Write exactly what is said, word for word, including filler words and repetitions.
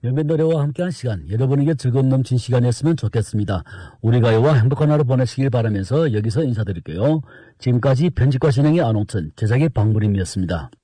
몇몇 노래와 함께한 시간, 여러분에게 즐거움 넘친 시간이었으면 좋겠습니다. 우리 가요와 행복한 하루 보내시길 바라면서 여기서 인사드릴게요. 지금까지 편집과 진행의 안홍천, 제작의 박무림이었습니다.